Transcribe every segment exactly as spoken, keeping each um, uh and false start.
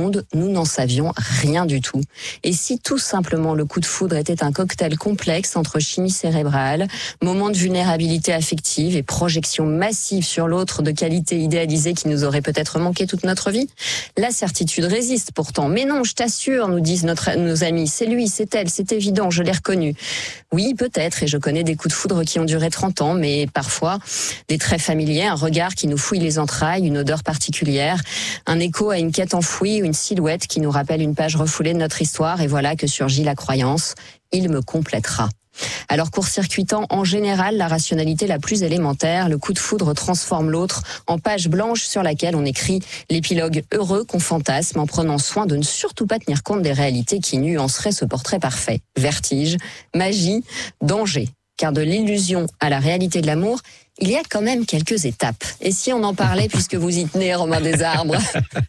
monde, nous n'en savions rien du tout. Et si tout simplement le coup de foudre était un cocktail complexe entre chimie cérébrale, moment de vulnérabilité affective et projection massive sur l'autre de qualités idéalisées qui nous auraient peut-être manqué toute notre vie? La certitude résiste pourtant. Mais non, je t'assure, nous disent notre, nos amis, c'est lui, c'est elle, c'est évident, je l'ai reconnu. Oui, peut-être, et je connais des coups de foudre qui ont duré trente ans, mais parfois des traits familiers, un regard qui nous fouille les entrailles, une odeur particulière, un écho à une quête enfouie, une silhouette qui nous rappelle une page refoulée de notre histoire, et voilà que surgit la croyance, il me complétera. Alors court-circuitant en général la rationalité la plus élémentaire, le coup de foudre transforme l'autre en page blanche sur laquelle on écrit l'épilogue heureux qu'on fantasme en prenant soin de ne surtout pas tenir compte des réalités qui nuanceraient ce portrait parfait. Vertige, magie, danger. Car de l'illusion à la réalité de l'amour, il y a quand même quelques étapes. Et si on en parlait, puisque vous y tenez, Romain Desarbres?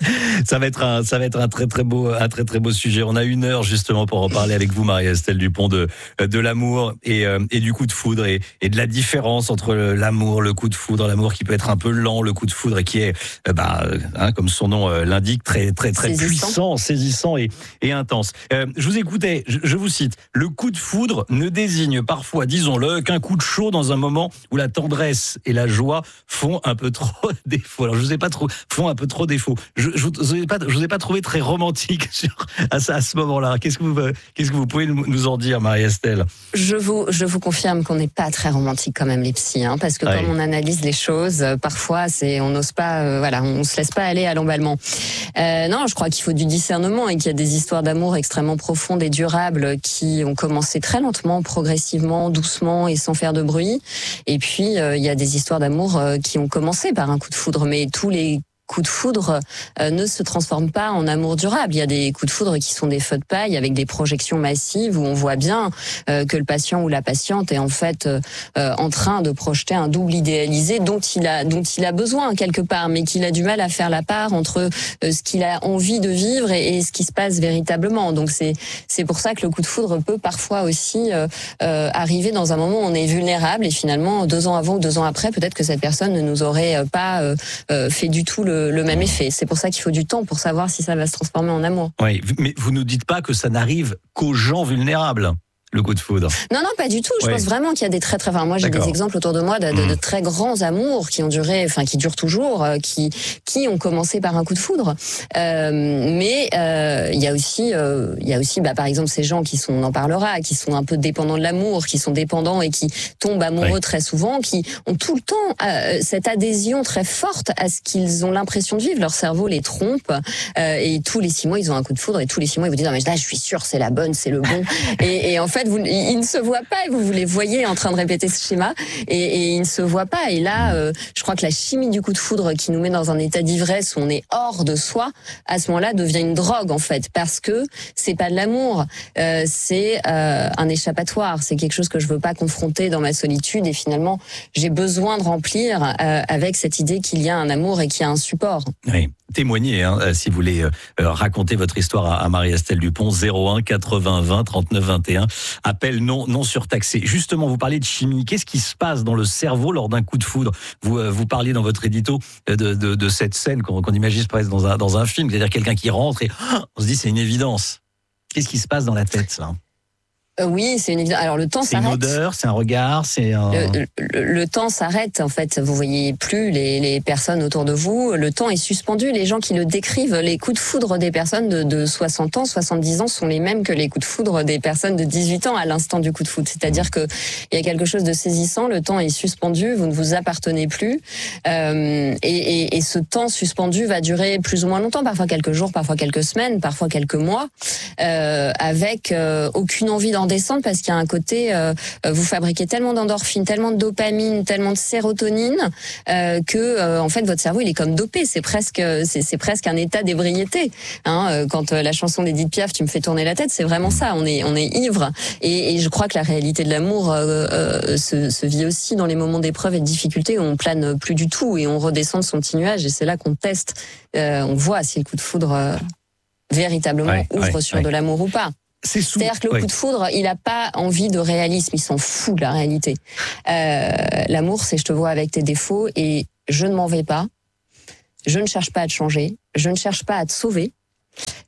Ça va être un, ça va être un très très beau, un très très beau sujet. On a une heure justement pour en parler avec vous, Marie-Estelle Dupont, de de l'amour et et du coup de foudre et, et de la différence entre l'amour, le coup de foudre, l'amour qui peut être un peu lent, le coup de foudre et qui est, bah, hein, comme son nom l'indique, très très très saisissant. puissant, saisissant et et intense. Euh, je vous écoutais, je, je vous cite, le coup de foudre ne désigne parfois, disons-le, qu'un coup de chaud dans un moment où la tendresse et la joie font un peu trop défaut. Alors je vous ai pas trop font un peu trop défaut. Je, je vous ai pas, je vous ai pas trouvé très romantique sur à, à ce moment-là. Qu'est-ce que vous, qu'est-ce que vous pouvez nous en dire, Marie-Estelle? Je vous, je vous confirme qu'on n'est pas très romantique quand même les psys, hein, parce que ouais. Quand on analyse les choses, euh, parfois c'est, on n'ose pas, euh, voilà, on se laisse pas aller à l'emballement. Euh, non, je crois qu'il faut du discernement et qu'il y a des histoires d'amour extrêmement profondes et durables qui ont commencé très lentement, progressivement, doucement et sans faire de bruit. Et puis euh, il y a des histoires d'amour euh, qui ont commencé par un coup de foudre, mais tous les coups de foudre euh, ne se transforment pas en amour durable. Il y a des coups de foudre qui sont des feux de paille avec des projections massives où on voit bien euh, que le patient ou la patiente est en fait euh, en train de projeter un double idéalisé dont il a dont il a besoin quelque part, mais qu'il a du mal à faire la part entre euh, ce qu'il a envie de vivre et, et ce qui se passe véritablement. Donc c'est c'est pour ça que le coup de foudre peut parfois aussi euh, euh, arriver dans un moment où on est vulnérable et finalement deux ans avant ou deux ans après, peut-être que cette personne ne nous aurait pas euh, euh, fait du tout le le même effet. C'est pour ça qu'il faut du temps pour savoir si ça va se transformer en amour. Oui, mais vous ne dites pas que ça n'arrive qu'aux gens vulnérables, le coup de foudre. Non, non, pas du tout. Je ouais. pense vraiment qu'il y a des très, très, enfin, moi, j'ai D'accord. des exemples autour de moi de, de, mmh. de très grands amours qui ont duré, enfin, qui durent toujours, euh, qui, qui ont commencé par un coup de foudre. Euh, mais, euh, il y a aussi, euh, il y a aussi, bah, par exemple, ces gens qui sont, on en parlera, qui sont un peu dépendants de l'amour, qui sont dépendants et qui tombent amoureux ouais. très souvent, qui ont tout le temps euh, cette adhésion très forte à ce qu'ils ont l'impression de vivre. Leur cerveau les trompe, euh, et tous les six mois, ils ont un coup de foudre et tous les six mois, ils vous disent, non, mais là, je suis sûre, c'est la bonne, c'est le bon. et, et en fait, vous, ils ne se voient pas et vous, vous les voyez en train de répéter ce schéma et, et ils ne se voient pas. Et là, euh, je crois que la chimie du coup de foudre qui nous met dans un état d'ivresse où on est hors de soi, à ce moment-là, devient une drogue en fait, parce que c'est pas de l'amour, euh, c'est euh, un échappatoire, c'est quelque chose que je veux pas confronter dans ma solitude et finalement, j'ai besoin de remplir euh, avec cette idée qu'il y a un amour et qu'il y a un support. Oui. Témoignez, hein, si vous voulez euh, raconter votre histoire à, à Marie-Estelle Dupont, zéro un quatre-vingts vingt trente-neuf vingt et un. Appel non non surtaxé. Justement, vous parlez de chimie. Qu'est-ce qui se passe dans le cerveau lors d'un coup de foudre? Vous euh, vous parliez dans votre édito de de, de cette scène qu'on, qu'on imagine presque dans un dans un film, c'est-à-dire quelqu'un qui rentre et oh, on se dit c'est une évidence. Qu'est-ce qui se passe dans la tête là? Euh, oui, c'est une évidence. Alors le temps c'est s'arrête. C'est une odeur, c'est un regard, c'est un... Le, le, le temps s'arrête en fait. Vous voyez plus les, les personnes autour de vous. Le temps est suspendu. Les gens qui le décrivent, les coups de foudre des personnes de, de soixante ans, soixante-dix ans sont les mêmes que les coups de foudre des personnes de dix-huit ans à l'instant du coup de foudre. C'est-à-dire que il y a quelque chose de saisissant. Le temps est suspendu. Vous ne vous appartenez plus. Euh, et, et, et ce temps suspendu va durer plus ou moins longtemps, parfois quelques jours, parfois quelques semaines, parfois quelques mois, euh, avec euh, aucune envie d'en descendre parce qu'il y a un côté, euh, vous fabriquez tellement d'endorphines, tellement de dopamine, tellement de sérotonine euh, que euh, en fait votre cerveau il est comme dopé. C'est presque, c'est, c'est presque un état d'ébriété. Hein, quand euh, la chanson d'Edith Piaf, tu me fais tourner la tête, c'est vraiment ça. On est, on est ivre. Et, et je crois que la réalité de l'amour euh, euh, se, se vit aussi dans les moments d'épreuve et de difficulté où on plane plus du tout et on redescend de son petit nuage. Et c'est là qu'on teste, euh, on voit si le coup de foudre euh, véritablement ouais, ouvre ouais, sur ouais. de l'amour ou pas. C'est sous... C'est-à-dire que le ouais. coup de foudre, il n'a pas envie de réalisme, il s'en fout de la réalité. Euh, l'amour, c'est je te vois avec tes défauts et je ne m'en vais pas, je ne cherche pas à te changer, je ne cherche pas à te sauver,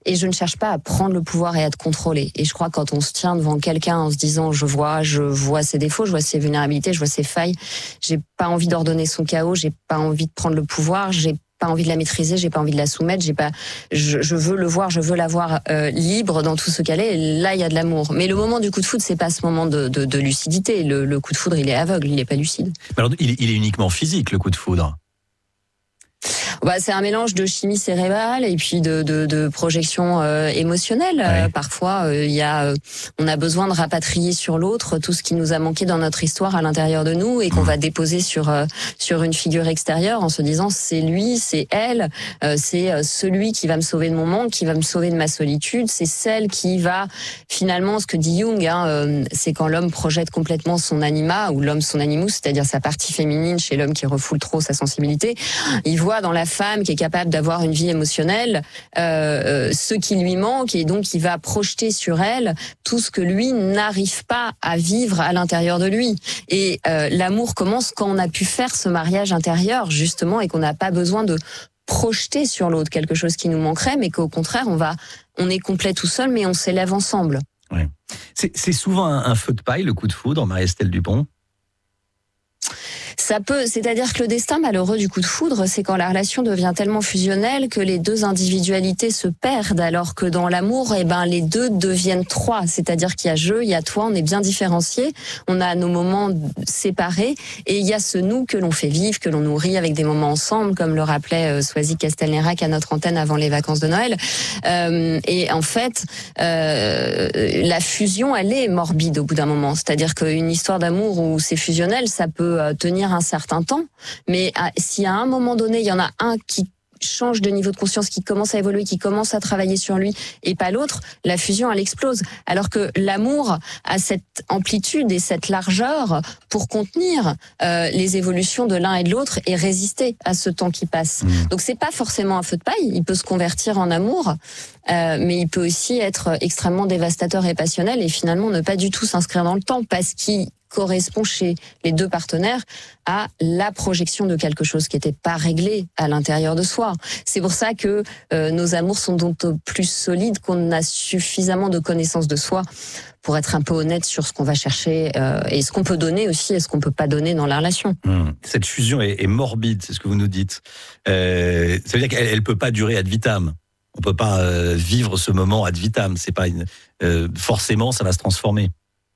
et je ne cherche pas à prendre le pouvoir et à te contrôler. Et je crois que quand on se tient devant quelqu'un en se disant je vois, je vois ses défauts, je vois ses vulnérabilités, je vois ses failles, j'ai pas envie d'ordonner son chaos, j'ai pas envie de prendre le pouvoir, j'ai pas envie de la maîtriser, j'ai pas envie de la soumettre, j'ai pas, je, je veux le voir, je veux la voir euh, libre dans tout ce qu'elle est. Et là, il y a de l'amour. Mais le moment du coup de foudre, c'est pas ce moment de, de, de lucidité. Le, le coup de foudre, il est aveugle, il est pas lucide. Alors, il, il est uniquement physique, le coup de foudre. Bah, c'est un mélange de chimie cérébrale et puis de, de, de projection euh, émotionnelle. Ouais. Euh, parfois, il euh, y a, euh, on a besoin de rapatrier sur l'autre tout ce qui nous a manqué dans notre histoire à l'intérieur de nous et qu'on mmh. va déposer sur euh, sur une figure extérieure en se disant c'est lui, c'est elle, euh, c'est euh, celui qui va me sauver de mon manque, qui va me sauver de ma solitude, c'est celle qui va finalement, ce que dit Jung, hein, euh, c'est quand l'homme projette complètement son anima ou l'homme son animus, c'est-à-dire sa partie féminine chez l'homme qui refoule trop sa sensibilité. Il voit dans la femme qui est capable d'avoir une vie émotionnelle euh, ce qui lui manque et donc il va projeter sur elle tout ce que lui n'arrive pas à vivre à l'intérieur de lui. Et euh, l'amour commence quand on a pu faire ce mariage intérieur justement et qu'on n'a pas besoin de projeter sur l'autre quelque chose qui nous manquerait, mais qu'au contraire on va, on est complet tout seul, mais on s'élève ensemble. Ouais. C'est, c'est souvent un, un feu de paille, le coup de foudre, Marie-Estelle Dupont. Ça peut, c'est-à-dire que le destin malheureux du coup de foudre, c'est quand la relation devient tellement fusionnelle que les deux individualités se perdent, alors que dans l'amour, eh ben, les deux deviennent trois. C'est-à-dire qu'il y a je, il y a toi, on est bien différenciés, on a nos moments séparés, et il y a ce nous que l'on fait vivre, que l'on nourrit avec des moments ensemble, comme le rappelait euh, Soisy Castelnerac à notre antenne avant les vacances de Noël. Euh, et en fait, euh, la fusion, elle est morbide au bout d'un moment. C'est-à-dire qu'une histoire d'amour où c'est fusionnel, ça peut euh, tenir un certain temps, mais à, si à un moment donné il y en a un qui change de niveau de conscience, qui commence à évoluer, qui commence à travailler sur lui et pas l'autre, la fusion elle explose. Alors que l'amour a cette amplitude et cette largeur pour contenir euh, les évolutions de l'un et de l'autre et résister à ce temps qui passe. Mmh. Donc c'est pas forcément un feu de paille, il peut se convertir en amour, euh, mais il peut aussi être extrêmement dévastateur et passionnel et finalement ne pas du tout s'inscrire dans le temps parce qu'il correspond chez les deux partenaires à la projection de quelque chose qui n'était pas réglé à l'intérieur de soi. C'est pour ça que euh, nos amours sont d'autant plus solides qu'on a suffisamment de connaissance de soi pour être un peu honnête sur ce qu'on va chercher euh, et ce qu'on peut donner aussi et ce qu'on peut pas donner dans la relation. Mmh. Cette fusion est, est morbide, c'est ce que vous nous dites. Euh, ça veut dire qu'elle elle peut pas durer ad vitam. On peut pas euh, vivre ce moment ad vitam. C'est pas une, euh, forcément, ça va se transformer.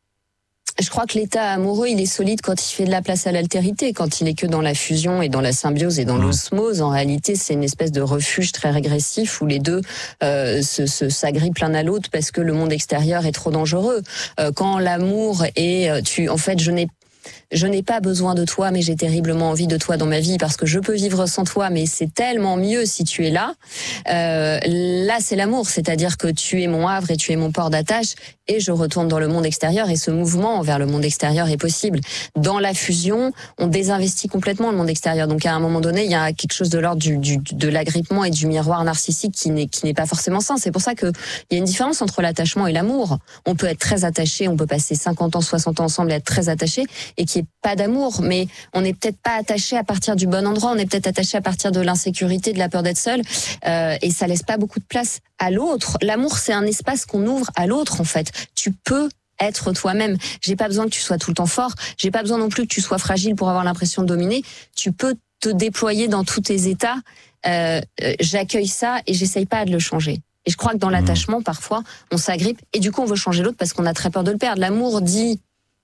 Je crois que l'état amoureux, il est solide quand il fait de la place à l'altérité. Quand il est que dans la fusion et dans la symbiose et dans mmh. l'osmose, en réalité, c'est une espèce de refuge très régressif où les deux euh, se, se s'agrippent l'un à l'autre parce que le monde extérieur est trop dangereux. Euh, quand l'amour est, tu, en fait, je n'ai Je n'ai pas besoin de toi, mais j'ai terriblement envie de toi dans ma vie parce que je peux vivre sans toi, mais c'est tellement mieux si tu es là. Euh, là, c'est l'amour, c'est-à-dire que tu es mon havre et tu es mon port d'attache et je retourne dans le monde extérieur et ce mouvement vers le monde extérieur est possible. Dans la fusion, on désinvestit complètement le monde extérieur. Donc à un moment donné, il y a quelque chose de l'ordre du, du, de l'agrippement et du miroir narcissique qui n'est, qui n'est pas forcément sain. C'est pour ça qu'il y a une différence entre l'attachement et l'amour. On peut être très attaché, on peut passer cinquante ans, soixante ans ensemble et être très attaché et qui est pas d'amour, mais on n'est peut-être pas attaché à partir du bon endroit, on est peut-être attaché à partir de l'insécurité, de la peur d'être seul, euh, et ça laisse pas beaucoup de place à l'autre. L'amour, c'est un espace qu'on ouvre à l'autre, en fait. Tu peux être toi-même. J'ai pas besoin que tu sois tout le temps fort, j'ai pas besoin non plus que tu sois fragile pour avoir l'impression de dominer. Tu peux te déployer dans tous tes états. Euh, euh, j'accueille ça et j'essaye pas de le changer. Et je crois que dans l'attachement, parfois, on s'agrippe et du coup, on veut changer l'autre parce qu'on a très peur de le perdre. L'amour dit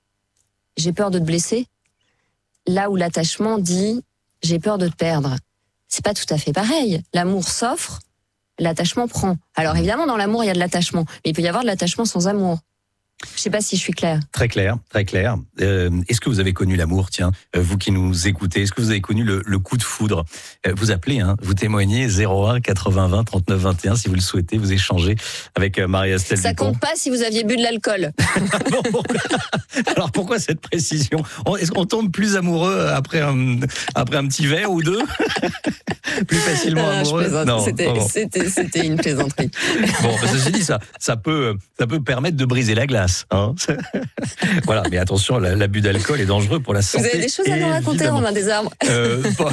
j'ai peur de te blesser, là où l'attachement dit j'ai peur de te perdre. C'est pas tout à fait pareil. L'amour s'offre, l'attachement prend. Alors évidemment, dans l'amour, il y a de l'attachement, mais il peut y avoir de l'attachement sans amour. Je sais pas si je suis claire. Très clair, très clair. Euh, est-ce que vous avez connu l'amour, tiens, euh, vous qui nous écoutez, est-ce que vous avez connu le, le coup de foudre? euh, Vous appelez, hein, vous témoignez zéro un quatre-vingts vingt trente-neuf vingt et un si vous le souhaitez, vous échangez avec euh, Marie-Estelle Ça Dupont. compte pas si vous aviez bu de l'alcool. Bon, pourquoi alors pourquoi cette précision? Est-ce qu'on tombe plus amoureux après un, après un petit verre ou deux? Plus facilement euh, amoureux? je non, c'était, bon. c'était, c'était une plaisanterie. Bon, bah, ceci dit, ça, ça peut, ça peut permettre de briser la glace. passe. Hein. Voilà, mais attention, l'abus d'alcool est dangereux pour la santé. Vous avez des choses à nous raconter, Romain Desarbres? euh, pas,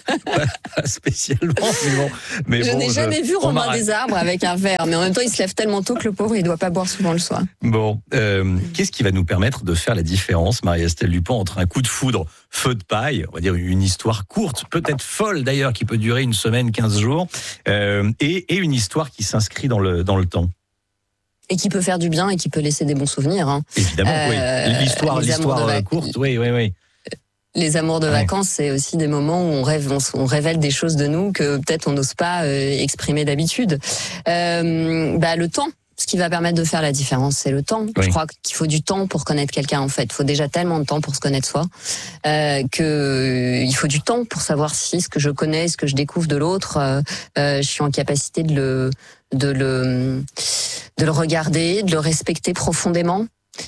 pas spécialement, mais bon. Mais je bon, n'ai je, jamais vu Romain Desarbres avec un verre, mais en même temps, il se lève tellement tôt que le pauvre, il ne doit pas boire souvent le soir. Bon, euh, qu'est-ce qui va nous permettre de faire la différence, Marie-Estelle Dupont, entre un coup de foudre, feu de paille, on va dire une histoire courte, peut-être folle d'ailleurs, qui peut durer une semaine, quinze jours, euh, et, et une histoire qui s'inscrit dans le, dans le temps? Et qui peut faire du bien et qui peut laisser des bons souvenirs. Hein. Évidemment, euh, oui. L'histoire, l'histoire vac... courte, oui, oui, oui. Les amours de ouais. vacances, c'est aussi des moments où on rêve, on, on révèle des choses de nous que peut-être on n'ose pas euh, exprimer d'habitude. Euh, bah, le temps. Ce qui va permettre de faire la différence, c'est le temps. Oui. Je crois qu'il faut du temps pour connaître quelqu'un, en fait. Il faut déjà tellement de temps pour se connaître soi, euh, que il faut du temps pour savoir si ce que je connais, ce que je découvre de l'autre, euh, euh, je suis en capacité de le, de le, de le regarder, de le respecter profondément.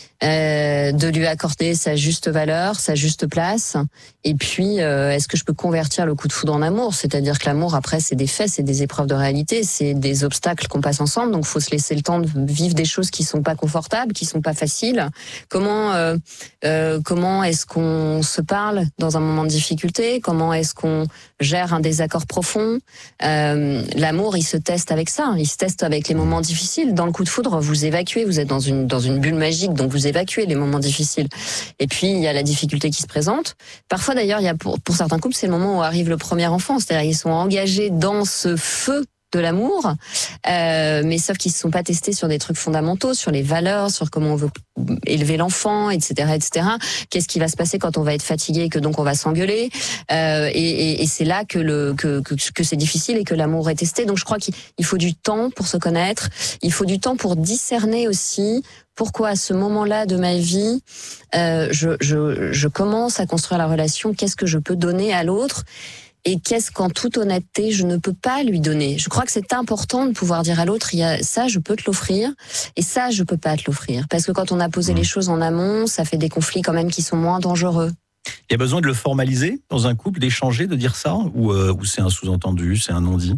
Euh, de lui accorder sa juste valeur, sa juste place. Et puis, euh, est-ce que je peux convertir le coup de foudre en amour? C'est-à-dire que l'amour, après, c'est des faits, c'est des épreuves de réalité, c'est des obstacles qu'on passe ensemble. Donc, il faut se laisser le temps de vivre des choses qui sont pas confortables, qui sont pas faciles. Comment, euh, euh, comment est-ce qu'on se parle dans un moment de difficulté? Comment est-ce qu'on gère un désaccord profond? euh, L'amour, il se teste avec ça. Il se teste avec les moments difficiles. Dans le coup de foudre, vous évacuez. Vous êtes dans une dans une bulle magique, donc vous évacuer les moments difficiles. Et puis, il y a la difficulté qui se présente. Parfois, d'ailleurs, il y a pour, pour certains couples, c'est le moment où arrive le premier enfant. C'est-à-dire, ils sont engagés dans ce feu de l'amour, euh, mais sauf qu'ils ne se sont pas testés sur des trucs fondamentaux, sur les valeurs, sur comment on veut élever l'enfant, et cetera, et cetera. Qu'est-ce qui va se passer quand on va être fatigué et que donc on va s'engueuler, euh, et, et, et c'est là que le que, que que c'est difficile et que l'amour est testé. Donc je crois qu'il faut du temps pour se connaître, il faut du temps pour discerner aussi pourquoi à ce moment-là de ma vie, euh, je je je commence à construire la relation. Qu'est-ce que je peux donner à l'autre? Et qu'est-ce qu'en toute honnêteté, je ne peux pas lui donner? Je crois que c'est important de pouvoir dire à l'autre, il y a ça, je peux te l'offrir, et ça, je peux pas te l'offrir. Parce que quand on a posé mmh. les choses en amont, ça fait des conflits quand même qui sont moins dangereux. Il y a besoin de le formaliser dans un couple, d'échanger, de dire ça, ou, euh, ou c'est un sous-entendu, c'est un non-dit?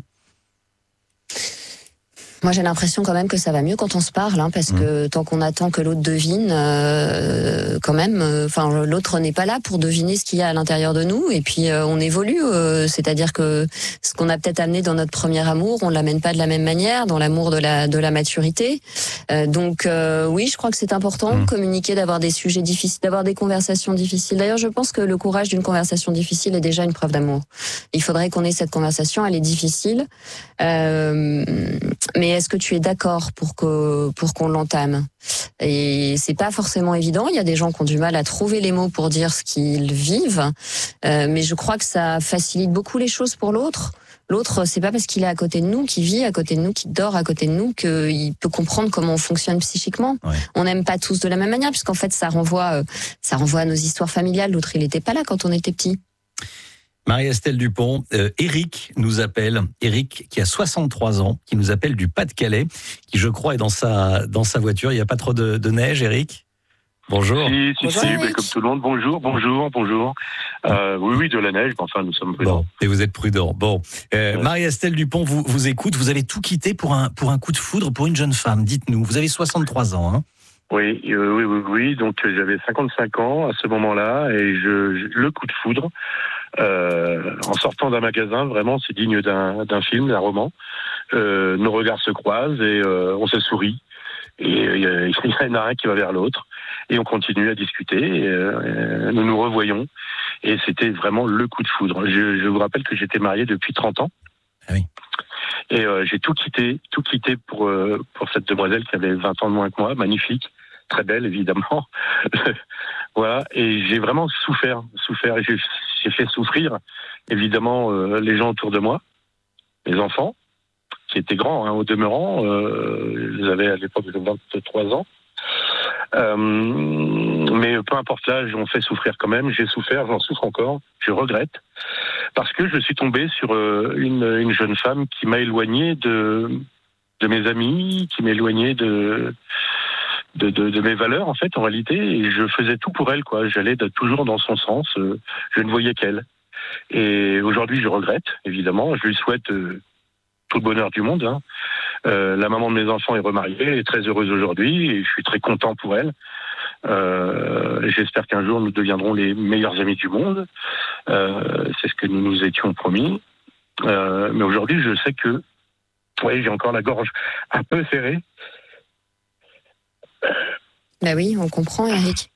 Moi, j'ai l'impression quand même que ça va mieux quand on se parle, hein, parce mmh. que tant qu'on attend que l'autre devine, euh, quand même, enfin, euh, l'autre n'est pas là pour deviner ce qu'il y a à l'intérieur de nous, et puis euh, on évolue. Euh, c'est-à-dire que ce qu'on a peut-être amené dans notre premier amour, on l'amène pas de la même manière, dans l'amour de la de la maturité. Euh, donc euh, oui, je crois que c'est important mmh. de communiquer, d'avoir des sujets difficiles, d'avoir des conversations difficiles. D'ailleurs, je pense que le courage d'une conversation difficile est déjà une preuve d'amour. Il faudrait qu'on ait cette conversation, elle est difficile, euh, mais est-ce que tu es d'accord pour que pour qu'on l'entame? Et c'est pas forcément évident. Il y a des gens qui ont du mal à trouver les mots pour dire ce qu'ils vivent, euh, mais je crois que ça facilite beaucoup les choses pour l'autre. L'autre, c'est pas parce qu'il est à côté de nous, qu'il vit à côté de nous, qu'il dort à côté de nous, qu'il peut comprendre comment on fonctionne psychiquement. Ouais. On n'aime pas tous de la même manière, puisqu'en fait, ça renvoie, ça renvoie à nos histoires familiales. L'autre, il n'était pas là quand on était petit. Marie-Estelle Dupont, euh, Eric nous appelle, Eric qui a soixante-trois ans, qui nous appelle du Pas-de-Calais, qui je crois est dans sa, dans sa voiture. Il n'y a pas trop de, de neige, Eric? Bonjour. Si, si, bonjour, si, mais comme tout le monde, bonjour, bonjour, bonjour. Euh, oui, oui, de la neige, mais enfin, nous sommes prudents. Bon, et vous êtes prudent. Bon, euh, ouais. Marie-Estelle Dupont vous, vous écoute, vous avez tout quitté pour un, pour un coup de foudre pour une jeune femme, dites-nous. Vous avez soixante-trois ans, hein? Oui, euh, oui, oui, oui, donc j'avais cinquante-cinq ans à ce moment-là, et je, je le coup de foudre, euh, en sortant d'un magasin, vraiment, c'est digne d'un, d'un film, d'un roman. Euh, nos regards se croisent et euh, on se sourit. Et il y, y en a un qui va vers l'autre, et on continue à discuter, et, euh, nous nous revoyons, et c'était vraiment le coup de foudre. Je, je vous rappelle que j'étais marié depuis trente ans, ah oui. et euh, j'ai tout quitté, tout quitté pour, euh, pour cette demoiselle qui avait vingt ans de moins que moi, magnifique, très belle évidemment, voilà, et j'ai vraiment souffert, souffert, j'ai, j'ai fait souffrir évidemment euh, les gens autour de moi, les enfants, qui était grand, hein, au demeurant, euh, j'avais à l'époque de vingt-trois ans. Euh, mais peu importe l'âge, on fait souffrir quand même. J'ai souffert, j'en souffre encore, je regrette. Parce que je suis tombé sur euh, une, une jeune femme qui m'a éloigné de, de mes amis, qui m'a éloigné de, de, de, de mes valeurs, en fait, en réalité. Et je faisais tout pour elle, quoi. J'allais toujours dans son sens. Euh, je ne voyais qu'elle. Et aujourd'hui, je regrette, évidemment. Je lui souhaite... Euh, tout le bonheur du monde. Hein. Euh, la maman de mes enfants est remariée, elle est très heureuse aujourd'hui et je suis très content pour elle. Euh, j'espère qu'un jour nous deviendrons les meilleurs amis du monde. Euh, c'est ce que nous nous étions promis. Euh, mais aujourd'hui, je sais que ouais, j'ai encore la gorge un peu serrée. Ben oui, on comprend, Eric.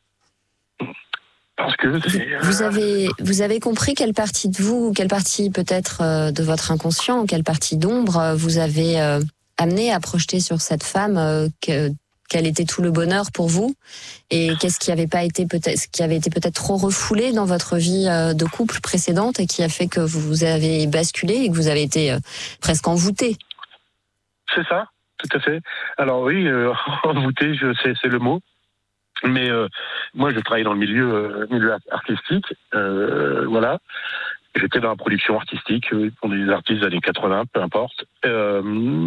Parce que c'est... Vous avez, vous avez compris quelle partie de vous, quelle partie peut-être euh, de votre inconscient, quelle partie d'ombre euh, vous avez euh, amené à projeter sur cette femme, euh, que, quel était tout le bonheur pour vous, et qu'est-ce qui avait pas été peut-être, ce qui avait été peut-être trop refoulé dans votre vie euh, de couple précédente et qui a fait que vous avez basculé et que vous avez été euh, presque envoûté. C'est ça, tout à fait. Alors oui, euh, envoûté, je sais, c'est le mot. Mais euh, moi, je travaille dans le milieu, euh, milieu artistique, euh, voilà. J'étais dans la production artistique euh, pour des artistes des années quatre-vingts, peu importe. Euh,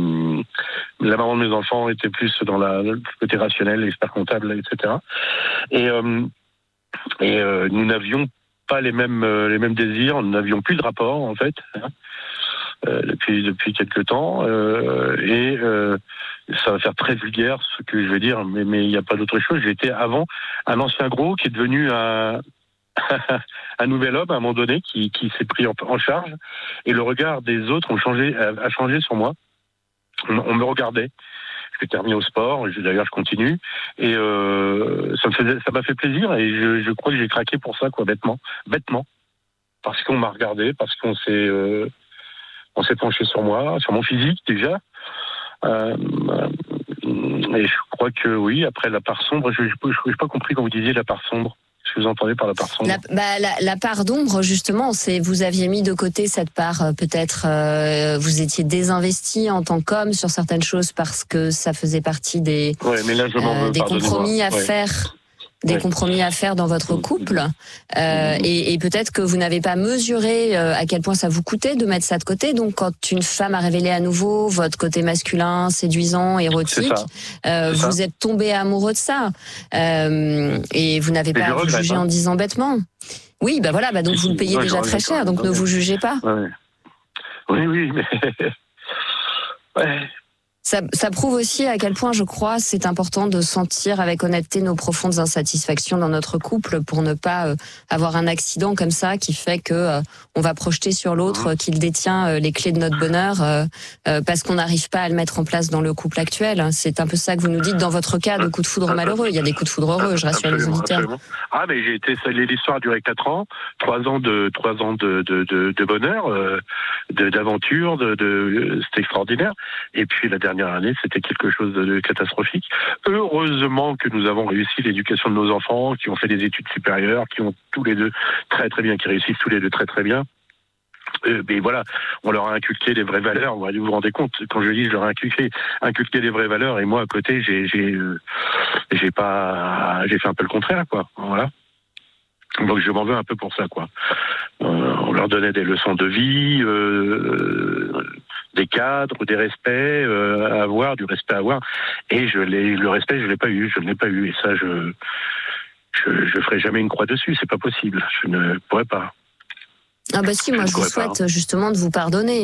la maman de mes enfants était plus dans la, le côté rationnel, expert comptable, et cetera. Et, euh, et euh, nous n'avions pas les mêmes, euh, les mêmes désirs, nous n'avions plus de rapport, en fait, hein, euh, depuis, depuis quelques temps. Euh, et... Euh, ça va faire très vulgaire ce que je vais dire, mais mais il n'y a pas d'autre chose. J'étais avant un ancien gros qui est devenu un, un nouvel homme à un moment donné qui, qui s'est pris en, en charge, et le regard des autres ont changé, a changé sur moi. On, on me regardait. Je m'étais remis au sport, d'ailleurs je continue, et euh, ça me faisait, ça m'a fait plaisir, et je, je crois que j'ai craqué pour ça, quoi, bêtement, bêtement, parce qu'on m'a regardé, parce qu'on s'est, euh, on s'est penché sur moi, sur mon physique déjà. Euh, et je crois que oui, après la part sombre, je n'ai pas compris quand vous disiez la part sombre. Ce que vous entendez par la part sombre. La, bah, la, la part d'ombre, justement, c'est vous aviez mis de côté cette part, euh, peut-être euh, vous étiez désinvesti en tant qu'homme sur certaines choses parce que ça faisait partie des, ouais, mais là, je m'en veux, euh, des compromis à ouais. faire. Des ouais. compromis à faire dans votre couple, euh, mmh. et, et peut-être que vous n'avez pas mesuré euh, à quel point ça vous coûtait de mettre ça de côté. Donc, quand une femme a révélé à nouveau votre côté masculin, séduisant, érotique, euh, vous ça. êtes tombé amoureux de ça, euh, et vous n'avez pas à vous juger hein. en disant bêtement. Oui, bah voilà, bah donc vous le payez ouais, déjà très cher, donc ne vous jugez pas. Ouais. Oui, oui, mais ouais. Ça, ça prouve aussi à quel point, je crois, c'est important de sentir avec honnêteté nos profondes insatisfactions dans notre couple pour ne pas euh, avoir un accident comme ça qui fait que euh, on va projeter sur l'autre euh, qu'il détient euh, les clés de notre bonheur euh, euh, parce qu'on n'arrive pas à le mettre en place dans le couple actuel. C'est un peu ça que vous nous dites dans votre cas de coup de foudre malheureux. Il y a des coups de foudre heureux, je rassure absolument, les auditeurs. Absolument. Ah, mais j'ai été, l'histoire a duré quatre ans, trois ans de trois ans de de, de, de bonheur, euh, de, d'aventure, de, de c'était extraordinaire. Et puis la dernière année, c'était quelque chose de catastrophique. Heureusement que nous avons réussi l'éducation de nos enfants, qui ont fait des études supérieures, qui ont tous les deux très très bien, qui réussissent tous les deux très très bien. Euh, mais voilà, on leur a inculqué des vraies valeurs. Vous vous rendez compte, quand je dis je leur ai inculqué, inculqué des vraies valeurs, et moi à côté, j'ai, j'ai, euh, j'ai pas, j'ai fait un peu le contraire, quoi. Voilà. Donc je m'en veux un peu pour ça, quoi. Euh, on leur donnait des leçons de vie, euh, des cadres, des respects euh, à avoir, du respect à avoir, et je l'ai, le respect, je l'ai pas eu, je ne l'ai pas eu, et ça, je, je, je ferai jamais une croix dessus, c'est pas possible, je ne pourrais pas. Ah bah si, moi je, je vous souhaite pas. justement de vous pardonner.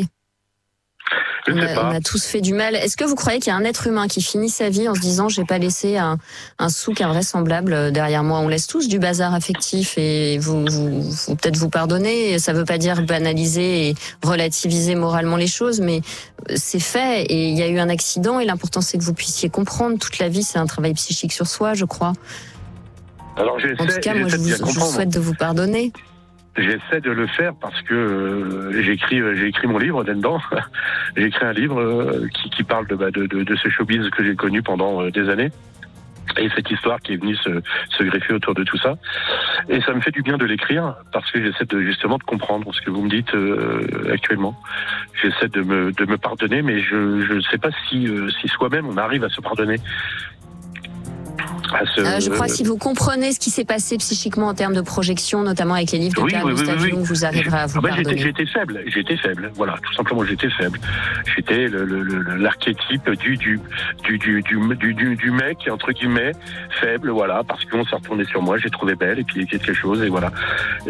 On a, on a tous fait du mal. Est-ce que vous croyez qu'il y a un être humain qui finit sa vie en se disant j'ai pas laissé un, un souk invraisemblable derrière moi? On laisse tous du bazar affectif et vous, vous, vous peut-être vous pardonner. Ça veut pas dire banaliser et relativiser moralement les choses, mais c'est fait et il y a eu un accident et l'important c'est que vous puissiez comprendre. Toute la vie c'est un travail psychique sur soi, je crois. Alors j'essaie, en tout cas, moi je vous, je vous souhaite de vous pardonner. J'essaie de le faire parce que euh, j'écris, j'ai écrit mon livre là-dedans. J'ai écrit un livre euh, qui, qui parle de, bah, de, de, de ce showbiz que j'ai connu pendant euh, des années. Et cette histoire qui est venue se, se greffer autour de tout ça. Et ça me fait du bien de l'écrire parce que j'essaie de, justement de comprendre ce que vous me dites euh, actuellement. J'essaie de me, de me pardonner, mais je ne sais pas si, euh, si soi-même on arrive à se pardonner. Ce... Euh, je crois que si vous comprenez ce qui s'est passé psychiquement en termes de projection, notamment avec les livres de oui, Carl oui, Gustav oui, Jung, oui. vous arriverez à vous ah bah, pardonner. J'étais, j'étais faible, j'étais faible, voilà, tout simplement j'étais faible. J'étais le, le, le, l'archétype du du, du, du, du, du, du mec, entre guillemets, faible, voilà, parce qu'on s'est retourné sur moi, j'ai trouvé belle, et puis quelque chose, et voilà.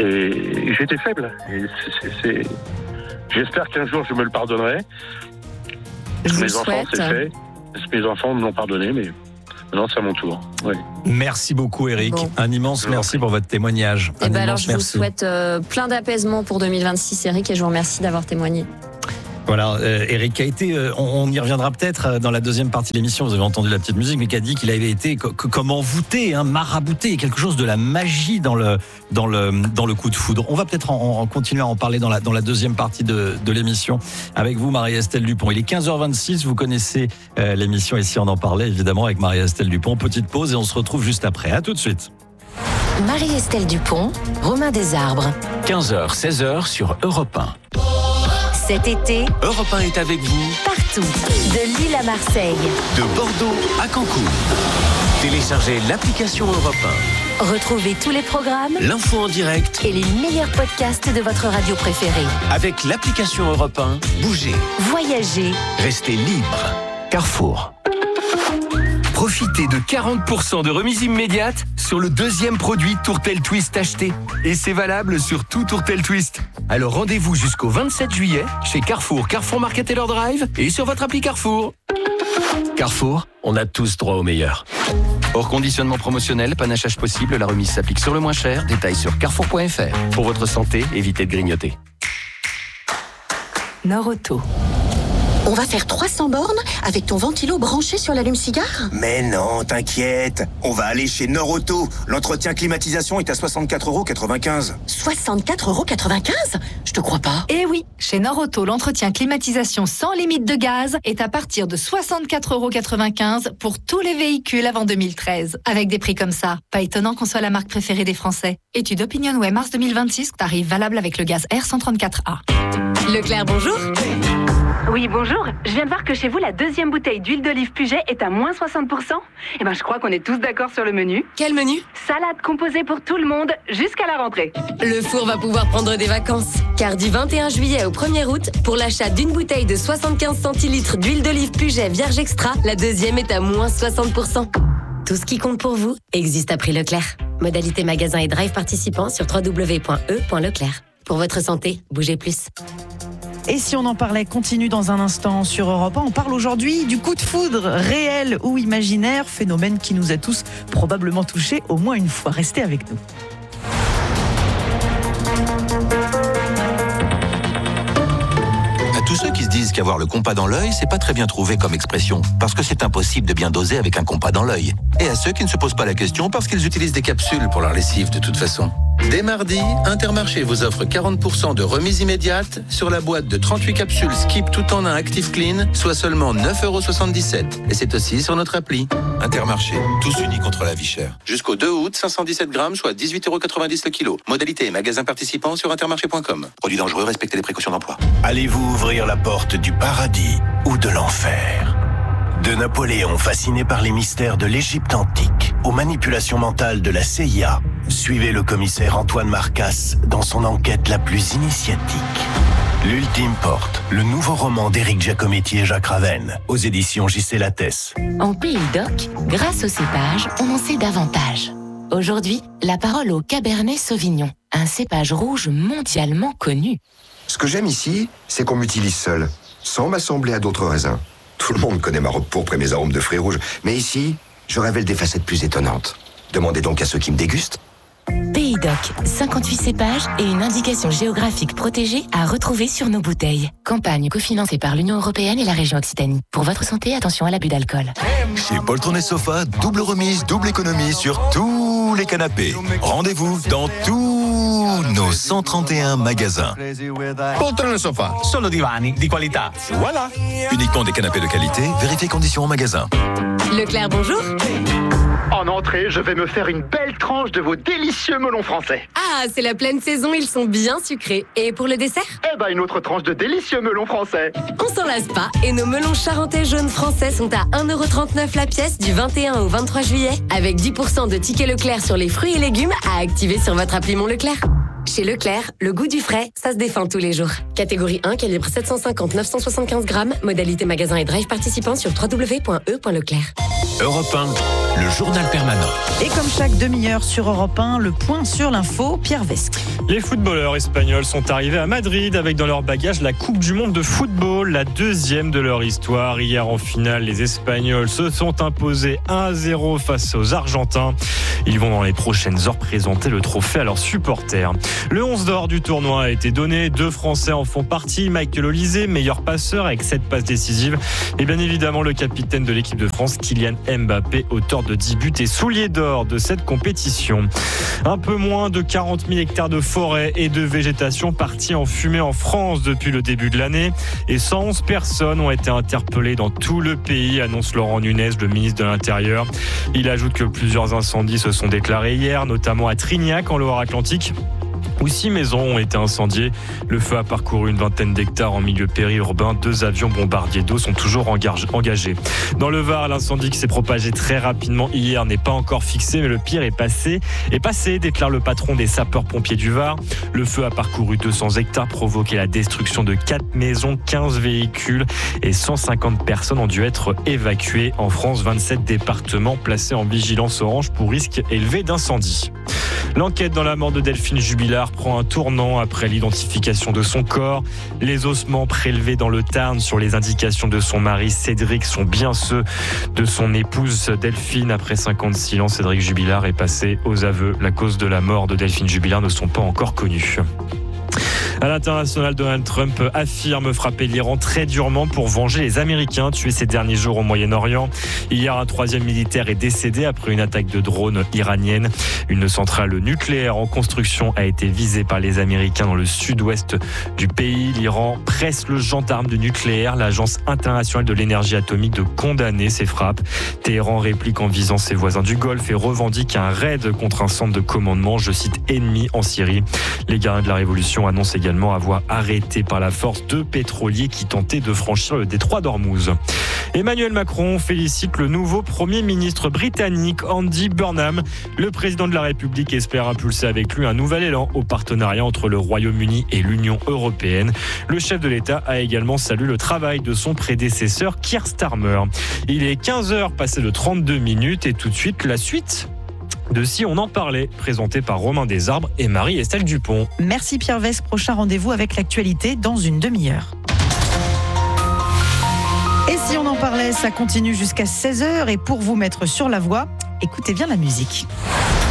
Et j'étais faible. Et c'est, c'est, c'est... J'espère qu'un jour je me le pardonnerai. Je vous Mes le enfants, souhaite. c'est fait. Mes enfants me l'ont pardonné, mais maintenant, c'est à mon tour. Oui. Merci beaucoup, Eric. Bon. Un immense Je vous en merci prie. pour votre témoignage. Et Un ben alors, immense je vous merci. souhaite euh, plein d'apaisement pour deux mille vingt-six, Eric, et je vous remercie d'avoir témoigné. Voilà, euh, Eric a été, euh, on, on y reviendra peut-être euh, dans la deuxième partie de l'émission, vous avez entendu la petite musique, mais qui a dit qu'il avait été co- co- comme envoûté, hein, marabouté, quelque chose de la magie dans le, dans le, dans le coup de foudre. On va peut-être en, en continuer à en parler dans la, dans la deuxième partie de, de l'émission avec vous, Marie-Estelle Dupont. Il est quinze heures vingt-six, vous connaissez euh, l'émission ici, on en parlait évidemment avec Marie-Estelle Dupont. Petite pause et on se retrouve juste après. À tout de suite. Marie-Estelle Dupont, Romain Desarbres. quinze heures, seize heures sur Europe un. Cet été, Europe un est avec vous partout, de Lille à Marseille. de Bordeaux à Cancun. Téléchargez l'application Europe un. Retrouvez tous les programmes L'info en direct et les meilleurs podcasts de votre radio préférée. avec l'application Europe un. Bougez, Voyagez, restez libre. Carrefour. Profitez de quarante pour cent de remise immédiate sur le deuxième produit Tourtel Twist acheté. Et c'est valable sur tout Tourtel Twist. Alors rendez-vous jusqu'au vingt-sept juillet chez Carrefour, Carrefour Market Taylor Drive et sur votre appli Carrefour. Carrefour, on a tous droit au meilleur. Hors conditionnement promotionnel, panachage possible, la remise s'applique sur le moins cher. Détails sur carrefour point f r. Pour votre santé, évitez de grignoter. Nord-Auto. On va faire trois cents bornes avec ton ventilo branché sur l'allume-cigare? Mais non, t'inquiète. On va aller chez Nord-Auto. L'entretien climatisation est à soixante-quatre euros quatre-vingt-quinze. soixante-quatre euros quatre-vingt-quinze? Je te crois pas. Eh oui, chez Nord-Auto, l'entretien climatisation sans limite de gaz est à partir de soixante-quatre euros quatre-vingt-quinze pour tous les véhicules avant deux mille treize. Avec des prix comme ça, pas étonnant qu'on soit la marque préférée des Français. Étude OpinionWay mars deux mille vingt-six, tarif valable avec le gaz R cent trente-quatre A. Leclerc, bonjour. Oui, bonjour. Je viens de voir que chez vous, la deuxième bouteille d'huile d'olive Puget est à moins soixante pour cent. Eh ben, je crois qu'on est tous d'accord sur le menu. Quel menu? Salade composée pour tout le monde jusqu'à la rentrée. Le four va pouvoir prendre des vacances. Car du vingt et un juillet au premier août, pour l'achat d'une bouteille de soixante-quinze centilitres d'huile d'olive Puget Vierge Extra, la deuxième est à moins soixante pour cent. Tout ce qui compte pour vous existe à prix Leclerc. Modalité magasin et drive participants sur w w w point e point leclerc. Pour votre santé, bougez plus. Et si on en parlait, continue dans un instant sur Europe un. On parle aujourd'hui du coup de foudre, réel ou imaginaire, phénomène qui nous a tous probablement touchés au moins une fois. Restez avec nous. À tous ceux qui se disent qu'avoir le compas dans l'œil, c'est pas très bien trouvé comme expression, parce que c'est impossible de bien doser avec un compas dans l'œil. Et à ceux qui ne se posent pas la question parce qu'ils utilisent des capsules pour leur lessive de toute façon. Dès mardi, Intermarché vous offre quarante pour cent de remise immédiate sur la boîte de trente-huit capsules Skip tout en un Active Clean, soit seulement neuf euros soixante-dix-sept. Et c'est aussi sur notre appli. Intermarché, tous unis contre la vie chère. Jusqu'au deux août, cinq cent dix-sept grammes, soit dix-huit euros quatre-vingt-dix le kilo. Modalité et magasin participant sur intermarché point com. Produit dangereux, respectez les précautions d'emploi. Allez-vous ouvrir la porte du paradis ou de l'enfer? De Napoléon fasciné par les mystères de l'Égypte antique aux manipulations mentales de la C I A, suivez le commissaire Antoine Marcas dans son enquête la plus initiatique. L'Ultime Porte, le nouveau roman d'Éric Giacometti et Jacques Ravenne, aux éditions J C Lattès. En Pays d'Oc, grâce au cépage, on en sait davantage. Aujourd'hui, la parole au Cabernet Sauvignon, un cépage rouge mondialement connu. Ce que j'aime ici, c'est qu'on m'utilise seul, sans m'assembler à d'autres raisins. Tout le monde connaît ma robe pourpre et mes arômes de fruits rouges, mais ici, je révèle des facettes plus étonnantes. Demandez donc à ceux qui me dégustent. Pays d'Oc, cinquante-huit cépages et une indication géographique protégée à retrouver sur nos bouteilles. Campagne cofinancée par l'Union européenne et la région Occitanie. Pour votre santé, attention à l'abus d'alcool. Chez Poltron et Sofa, double remise, double économie sur tous les canapés. Rendez-vous dans tous nos cent trente et un magasins. Poltron et Sofa, solo divani di qualità. Voilà. Uniquement des canapés de qualité, vérifiez conditions au magasin. Leclerc, bonjour. En entrée, je vais me faire une belle tranche de vos délicieux melons français. Ah, c'est la pleine saison, ils sont bien sucrés. Et pour le dessert? Eh ben, une autre tranche de délicieux melons français. On s'en lasse pas, et nos melons charentais jaunes français sont à un euro trente-neuf la pièce du vingt et un au vingt-trois juillet, avec dix pour cent de tickets Leclerc sur les fruits et légumes à activer sur votre appli Mon Leclerc. Chez Leclerc, le goût du frais, ça se défend tous les jours. Catégorie un, calibre sept cent cinquante à neuf cent soixante-quinze grammes, modalité magasin et drive participant sur w w w point e point leclerc. Europe un, le journal permanent. Et comme chaque demi-heure sur Europe un, le point sur l'info, Pierre Vesque. Les footballeurs espagnols sont arrivés à Madrid avec dans leur bagage la Coupe du Monde de football, la deuxième de leur histoire. Hier en finale, les Espagnols se sont imposés un à zéro face aux Argentins. Ils vont dans les prochaines heures présenter le trophée à leurs supporters. Le onze d'or du tournoi a été donné. Deux Français en font partie. Michael Olise, meilleur passeur avec sept passes décisives. Et bien évidemment, le capitaine de l'équipe de France, Kylian Mbappé, auteur de dix buts et soulier d'or de cette compétition. Un peu moins de quarante mille hectares de forêt et de végétation partis en fumée en France depuis le début de l'année. Et cent onze personnes ont été interpellées dans tout le pays, annonce Laurent Nunez, le ministre de l'Intérieur. Il ajoute que plusieurs incendies se sont déclarés hier, notamment à Trignac en Loire-Atlantique, où six maisons ont été incendiées. Le feu a parcouru une vingtaine d'hectares en milieu périurbain. Deux avions bombardiers d'eau sont toujours engagés. Dans le Var, l'incendie qui s'est propagé très rapidement hier n'est pas encore fixé, mais le pire est passé. Est passé, déclare le patron des sapeurs-pompiers du Var. Le feu a parcouru deux cents hectares, provoqué la destruction de quatre maisons, quinze véhicules et cent cinquante personnes ont dû être évacuées. En France, vingt-sept départements placés en vigilance orange pour risque élevé d'incendie. L'enquête dans la mort de Delphine Jubilard prend un tournant après l'identification de son corps. Les ossements prélevés dans le Tarn sur les indications de son mari Cédric sont bien ceux de son épouse Delphine. Après cinq ans de silence, Cédric Jubilard est passé aux aveux. La cause de la mort de Delphine Jubilard ne sont pas encore connues. À l'international, Donald Trump affirme frapper l'Iran très durement pour venger les Américains tués ces derniers jours au Moyen-Orient. Hier, un troisième militaire est décédé après une attaque de drone iranienne. Une centrale nucléaire en construction a été visée par les Américains dans le sud-ouest du pays. L'Iran presse le gendarme du nucléaire, l'Agence internationale de l'énergie atomique, de condamner ces frappes. Téhéran réplique en visant ses voisins du Golfe et revendique un raid contre un centre de commandement, je cite, ennemi en Syrie. Les gardiens de la Révolution annoncent également avoir arrêté par la force deux pétroliers qui tentaient de franchir le détroit d'Ormuz. Emmanuel Macron félicite le nouveau Premier ministre britannique Andy Burnham. Le président de la République espère impulser avec lui un nouvel élan au partenariat entre le Royaume-Uni et l'Union européenne. Le chef de l'État a également salué le travail de son prédécesseur Keir Starmer. Il est quinze heures passées de trente-deux minutes et tout de suite la suite de Si on en parlait, présenté par Romain Desarbres et Marie-Estelle Dupont. Merci Pierre Vesque, prochain rendez-vous avec l'actualité dans une demi-heure. Et si on en parlait, ça continue jusqu'à seize heures et pour vous mettre sur la voie, écoutez bien la musique.